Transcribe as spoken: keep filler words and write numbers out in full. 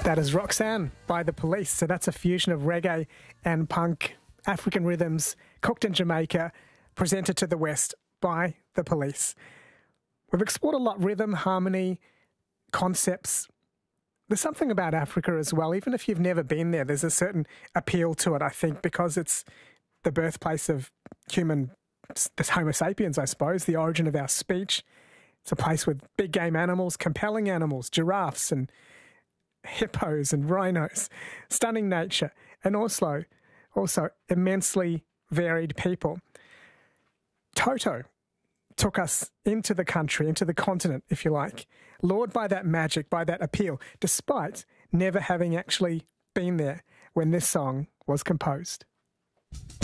That is Roxanne by The Police. So that's a fusion of reggae and punk, African rhythms, cooked in Jamaica, presented to the West by The Police. We've explored a lot, rhythm, harmony, concepts. There's something about Africa as well. Even if you've never been there, there's a certain appeal to it, I think, because it's the birthplace of human, this Homo sapiens, I suppose, the origin of our speech. It's a place with big game animals, compelling animals, giraffes and hippos and rhinos, stunning nature, and also, also immensely varied people. Toto took us into the country, into the continent, if you like, lured by that magic, by that appeal, despite never having actually been there when this song was composed.